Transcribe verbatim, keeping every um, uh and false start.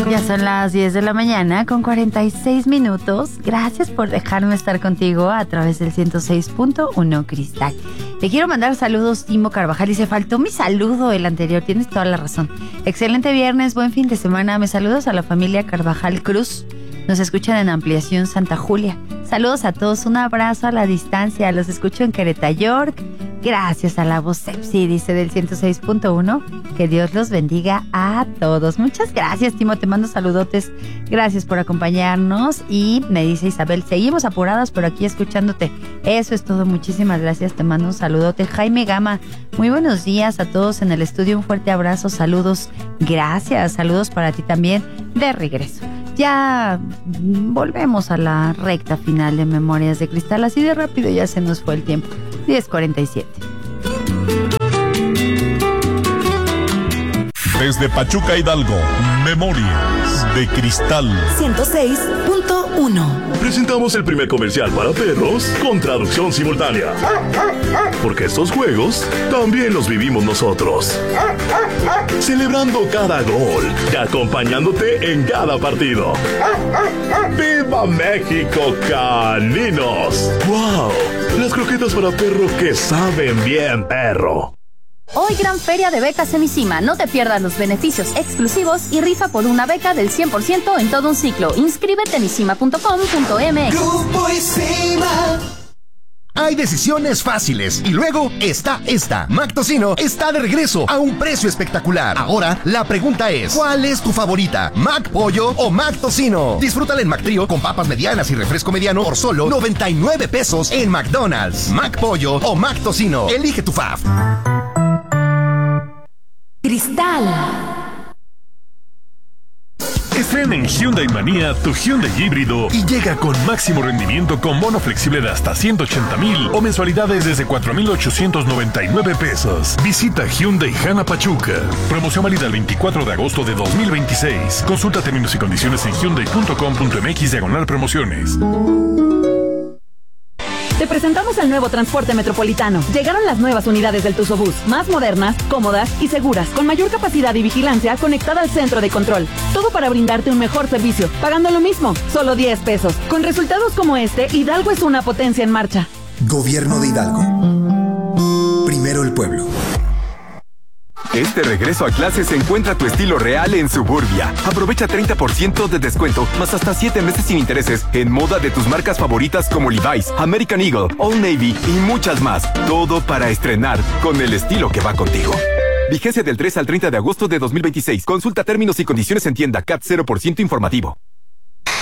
Ya son las diez de la mañana con cuarenta y seis minutos. Gracias por dejarme estar contigo a través del ciento seis punto uno Cristal. Te quiero mandar saludos, Timo Carvajal. Dice, faltó mi saludo el anterior. Tienes toda la razón. Excelente viernes, buen fin de semana. Me saludos a la familia Carvajal Cruz. Nos escuchan en Ampliación Santa Julia. Saludos a todos, un abrazo a la distancia. Los escucho en Querétaro, York. Gracias a la voz Sepsi, dice del ciento seis punto uno. Que Dios los bendiga a todos. Muchas gracias, Timo. Te mando saludotes. Gracias por acompañarnos. Y me dice Isabel, seguimos apuradas, pero aquí escuchándote. Eso es todo. Muchísimas gracias. Te mando un saludote. Jaime Gama, muy buenos días a todos en el estudio. Un fuerte abrazo. Saludos. Gracias. Saludos para ti también. De regreso. Ya volvemos a la recta final de Memorias de Cristal. Así de rápido ya se nos fue el tiempo. diez cuarenta y siete. Desde Pachuca, Hidalgo, Memorias de Cristal. ciento seis punto uno. Presentamos el primer comercial para perros con traducción simultánea. Porque estos juegos también los vivimos nosotros. Celebrando cada gol y acompañándote en cada partido. ¡Viva México, caninos! ¡Wow! Las croquetas para perro que saben bien, perro. Hoy gran feria de becas Semicima. No te pierdas los beneficios exclusivos y rifa por una beca del cien por ciento en todo un ciclo. Inscríbete en isima punto com punto m x. Grupo Isima. Hay decisiones fáciles y luego está esta. Mac Tocino está de regreso a un precio espectacular. Ahora la pregunta es, ¿cuál es tu favorita? ¿Mac Pollo o Mac Tocino? Disfrútala en Mac Trío con papas medianas y refresco mediano por solo noventa y nueve pesos en McDonald's. Mac Pollo o Mac Tocino. Elige tu fave. Cristal. Estrena en Hyundai Manía tu Hyundai híbrido y llega con máximo rendimiento con bono flexible de hasta ciento ochenta mil o mensualidades desde cuatro mil ochocientos noventa y nueve pesos. Visita Hyundai Jana Pachuca. Promoción válida el veinticuatro de agosto de dos mil veintiséis. Consulta términos y condiciones en hyundai punto com punto m x diagonal promociones. Te presentamos el nuevo transporte metropolitano. Llegaron las nuevas unidades del Tuzobús, más modernas, cómodas y seguras, con mayor capacidad y vigilancia conectada al centro de control. Todo para brindarte un mejor servicio, pagando lo mismo, solo diez pesos. Con resultados como este, Hidalgo es una potencia en marcha. Gobierno de Hidalgo. Primero el pueblo. Este regreso a clases encuentra tu estilo real en Suburbia. Aprovecha treinta por ciento de descuento, más hasta siete meses sin intereses, en moda de tus marcas favoritas como Levi's, American Eagle, Old Navy y muchas más. Todo para estrenar con el estilo que va contigo. Vigencia del tres al treinta de agosto de dos mil veintiséis. Consulta términos y condiciones en tienda. C A T cero por ciento informativo.